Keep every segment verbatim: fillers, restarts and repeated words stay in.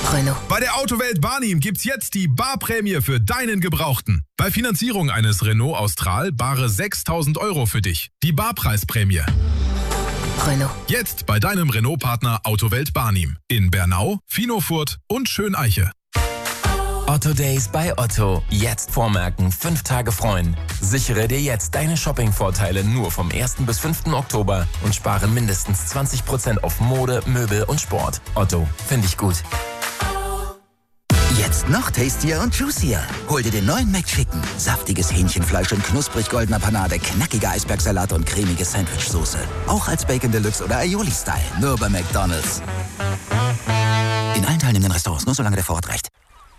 Renault. Bei der Autowelt Barnim gibt's jetzt die Barprämie für deinen Gebrauchten. Bei Finanzierung eines Renault Austral bare sechstausend Euro für dich. Die Barpreisprämie. Renault. Jetzt bei deinem Renault-Partner Autowelt Barnim. In Bernau, Finofurt und Schöneiche. Otto Days bei Otto. Jetzt vormerken, fünf Tage freuen. Sichere dir jetzt deine Shopping-Vorteile nur vom ersten bis fünften Oktober und spare mindestens zwanzig Prozent auf Mode, Möbel und Sport. Otto, finde ich gut. Jetzt noch tastier und juicier. Hol dir den neuen McChicken. Saftiges Hähnchenfleisch in knusprig goldener Panade, knackiger Eisbergsalat und cremige Sandwichsoße. Auch als Bacon Deluxe oder Aioli-Style. Nur bei McDonald's. In allen teilnehmenden Restaurants, nur solange der Vorrat reicht.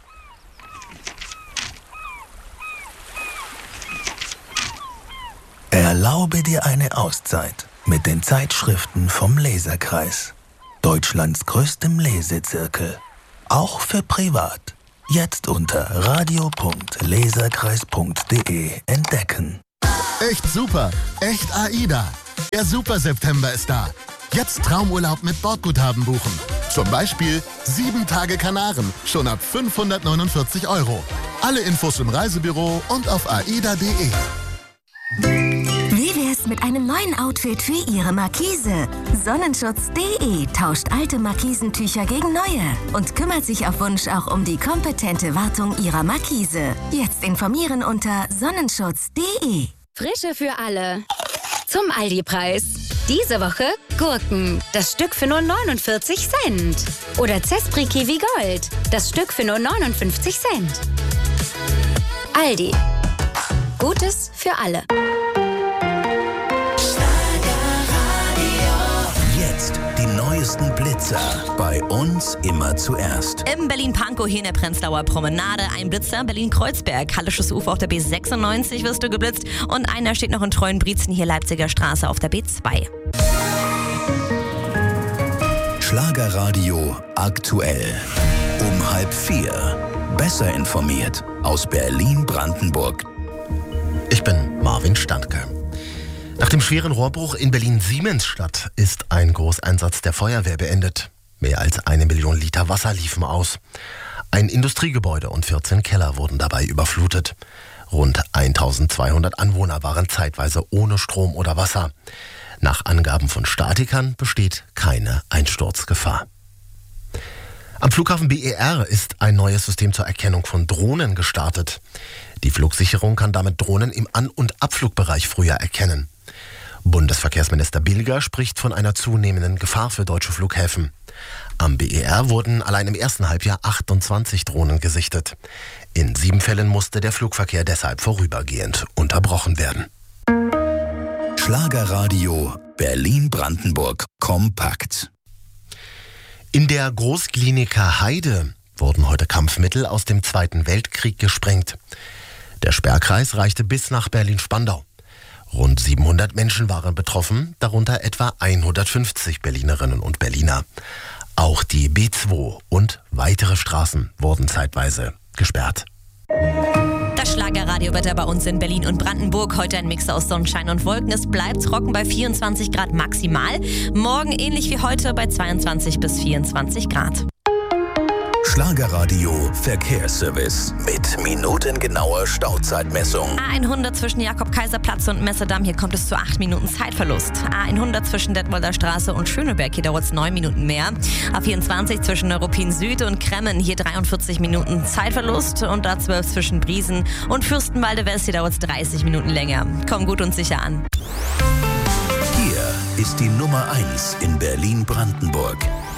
Erlaube dir eine Auszeit mit den Zeitschriften vom Leserkreis. Deutschlands größtem Lesezirkel. Auch für privat. Jetzt unter radio punkt leserkreis punkt de entdecken. Echt super. Echt AIDA. Der Super September ist da. Jetzt Traumurlaub mit Bordguthaben buchen. Zum Beispiel sieben Tage Kanaren. Schon ab fünfhundertneunundvierzig Euro. Alle Infos im Reisebüro und auf aida punkt de. Wie wär's mit einem neuen Outfit für Ihre Markise? Sonnenschutz punkt de tauscht alte Markisentücher gegen neue und kümmert sich auf Wunsch auch um die kompetente Wartung Ihrer Markise. Jetzt informieren unter sonnenschutz punkt de. Frische für alle. Zum Aldi-Preis. Diese Woche Gurken. Das Stück für nur neunundvierzig Cent. Oder Zespri Kiwi Gold. Das Stück für nur neunundfünfzig Cent. Aldi. Gutes für alle. Jetzt die neuesten Blitzer. Bei uns immer zuerst. Im Berlin-Pankow hier in der Prenzlauer Promenade ein Blitzer. Berlin-Kreuzberg, Hallisches Ufer auf der B sechsundneunzig wirst du geblitzt. Und einer steht noch in Treuenbrietzen hier Leipziger Straße auf der B zwei. Schlagerradio aktuell. Um halb vier. Besser informiert aus Berlin-Brandenburg. Ich bin Marvin Standke. Nach dem schweren Rohrbruch in Berlin-Siemensstadt ist ein Großeinsatz der Feuerwehr beendet. Mehr als eine Million Liter Wasser liefen aus. Ein Industriegebäude und vierzehn Keller wurden dabei überflutet. Rund eintausendzweihundert Anwohner waren zeitweise ohne Strom oder Wasser. Nach Angaben von Statikern besteht keine Einsturzgefahr. Am Flughafen B E R ist ein neues System zur Erkennung von Drohnen gestartet. Die Flugsicherung kann damit Drohnen im An- und Abflugbereich früher erkennen. Bundesverkehrsminister Bilger spricht von einer zunehmenden Gefahr für deutsche Flughäfen. Am B E R wurden allein im ersten Halbjahr achtundzwanzig Drohnen gesichtet. In sieben Fällen musste der Flugverkehr deshalb vorübergehend unterbrochen werden. Schlagerradio Berlin-Brandenburg kompakt. In der Großkliniker Heide wurden heute Kampfmittel aus dem Zweiten Weltkrieg gesprengt. Der Sperrkreis reichte bis nach Berlin-Spandau. Rund siebenhundert Menschen waren betroffen, darunter etwa hundertfünfzig Berlinerinnen und Berliner. Auch die B zwei und weitere Straßen wurden zeitweise gesperrt. Das Schlagerradiowetter bei uns in Berlin und Brandenburg. Heute ein Mix aus Sonnenschein und Wolken. Es bleibt trocken bei vierundzwanzig Grad maximal. Morgen ähnlich wie heute bei zweiundzwanzig bis vierundzwanzig Grad. Schlagerradio Verkehrsservice mit minutengenauer Stauzeitmessung. A hundert zwischen Jakob-Kaiser-Platz und Messedamm, hier kommt es zu acht Minuten Zeitverlust. A hundert zwischen Detmolder Straße und Schöneberg, hier dauert es neun Minuten mehr. A vierundzwanzig zwischen Neuruppin Süd und Kremmen, hier dreiundvierzig Minuten Zeitverlust. Und A zwölf zwischen Briesen und Fürstenwalde West, hier dauert es dreißig Minuten länger. Komm gut und sicher an. Hier ist die Nummer eins in Berlin-Brandenburg.